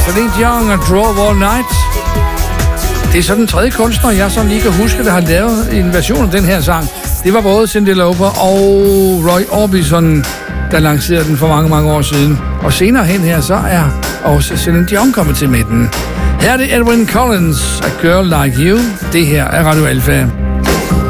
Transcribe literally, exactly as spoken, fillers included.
Celine Dion og Drove All Night. Det er så den tredje kunstner, jeg sådan lige kan huske, der har lavet en version af den her sang. Det var både Cyndi Lauper og Roy Orbison, der lancerede den for mange, mange år siden. Og senere hen her, så er også Celine Dion kommet til med den. Her er det Edwyn Collins, A Girl Like You. Det her er Radio Alpha.